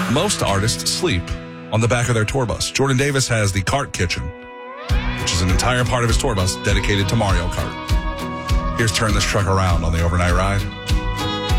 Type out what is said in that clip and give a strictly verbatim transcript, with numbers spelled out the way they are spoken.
Most artists sleep on the back of their tour bus. Jordan Davis has the Kart Kitchen, which is an entire part of his tour bus dedicated to Mario Kart. Here's Turn This Truck Around on the Overnight Ride.